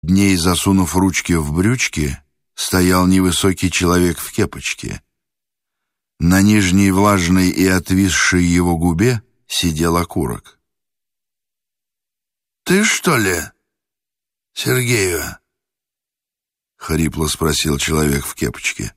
Дней, засунув ручки в брючки, стоял невысокий человек в кепочке. На нижней влажной и отвисшей его губе сидел окурок. «Ты, что ли, Сергеева?» — хрипло спросил человек в кепочке.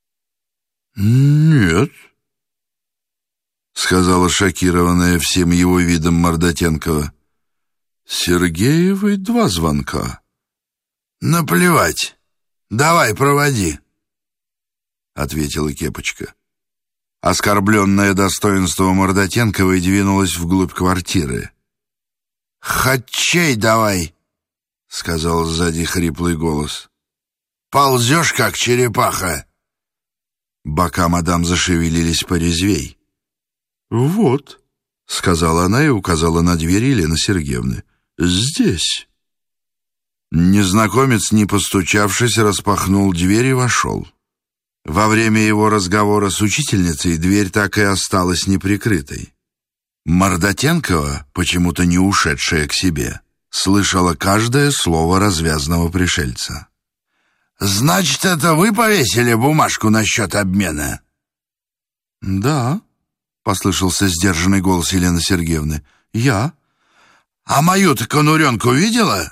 «Нет», — сказала шокированная всем его видом Мордотенкова. «Сергеевой 2 звонка». «Наплевать. Давай, проводи», — ответила кепочка. Оскорбленное достоинство Мордотенковой двинулось вглубь квартиры. «Хатчей давай», — сказал сзади хриплый голос. «Ползешь, как черепаха». Бока мадам зашевелились порезвей. «Вот», — сказала она и указала на дверь Елены Сергеевны. «Здесь». Незнакомец, не постучавшись, распахнул дверь и вошел. Во время его разговора с учительницей дверь так и осталась неприкрытой. Мордотенкова, почему-то не ушедшая к себе, слышала каждое слово развязного пришельца. «Значит, это вы повесили бумажку насчет обмена?» «Да», — послышался сдержанный голос Елены Сергеевны. «Я». «А мою-то конуренку видела?»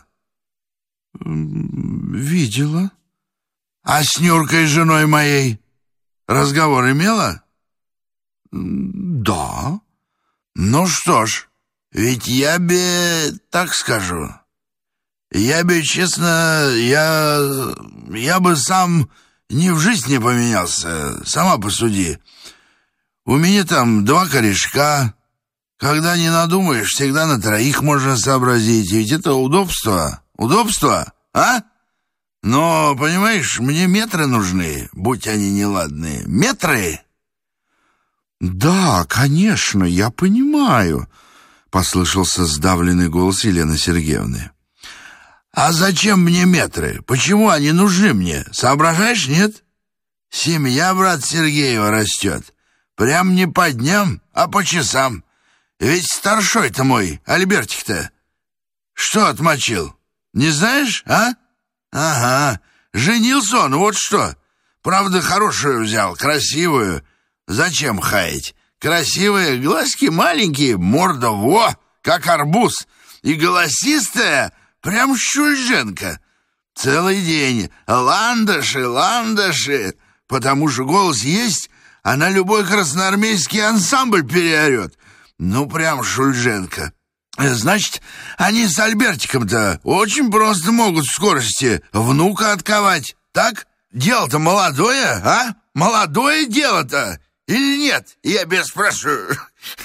«Видела». «А с Нюркой, женой моей, разговор имела?» «Да». «Ну что ж, ведь я бы, так скажу, я бы, честно, я бы сам ни в жизнь не поменялся, сама посуди. У меня там 2 корешка, когда не надумаешь, всегда на 3 можно сообразить, ведь это удобство, а? Но, понимаешь, мне метры нужны, будь они неладные, метры». «Да, конечно, я понимаю», — послышался сдавленный голос Елены Сергеевны. «А зачем мне метры? Почему они нужны мне? Соображаешь, нет? Семья, брат Сергеева, растет. Прям не по дням, а по часам. Ведь старшой-то мой, Альбертик-то, что отмочил? Не знаешь, а? Ага, женился он, вот что. Правда, хорошую взял, красивую. Зачем хаять? Красивые, глазки маленькие, морда во, как арбуз. И голосистая, прям щульженка. Целый день ландыши, потому что голос есть, она любой красноармейский ансамбль переорет. Ну, прям шульженка. Значит, они с Альбертиком-то очень просто могут в скорости внука отковать. Так? Дело-то молодое, а? Молодое дело-то. Или нет? Я тебя спрашиваю.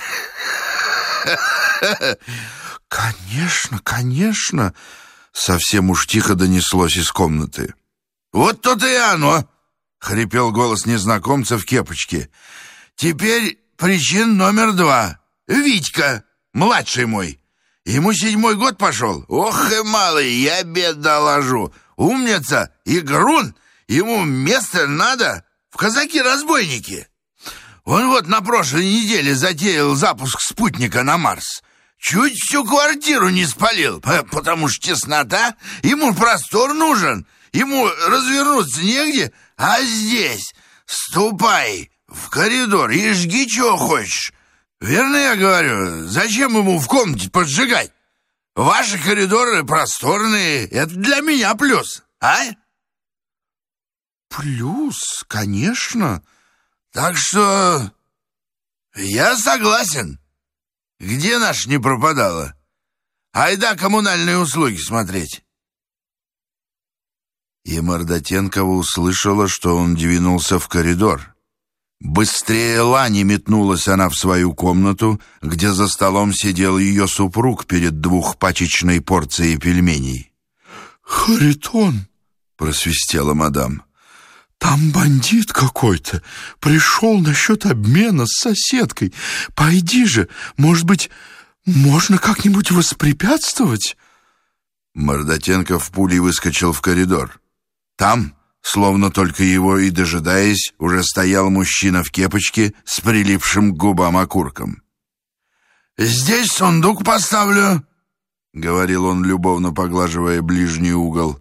Конечно, совсем уж тихо донеслось из комнаты. «Вот то-то и оно!» — хрипел голос незнакомца в кепочке. «Теперь причин номер 2. Витька, младший мой. Ему 7-й год пошел. Ох и малый, я бед доложу. Умница, игрун. Ему место надо в казаки-разбойники. Он вот на прошлой неделе затеял запуск спутника на Марс. Чуть всю квартиру не спалил, потому что теснота, ему простор нужен, ему развернуться негде, а здесь ступай в коридор и жги, чего хочешь. Верно я говорю, зачем ему в комнате поджигать? Ваши коридоры просторные, это для меня плюс, а? Плюс, конечно. Так что я согласен. Где наш не пропадала? Айда коммунальные услуги смотреть. И Мордотенкова услышала, что он двинулся в коридор. Быстрее лани метнулась она в свою комнату, где за столом сидел ее супруг перед 2-пачечной порцией пельменей. «Харитон!» — просвистела мадам. «Там бандит какой-то. Пришел насчет обмена с соседкой. Пойди же, может быть, можно как-нибудь воспрепятствовать?» Мордотенков пулей выскочил в коридор. Там, словно только его и дожидаясь, уже стоял мужчина в кепочке с прилипшим к губам окурком. «Здесь сундук поставлю», — говорил он, любовно поглаживая ближний угол.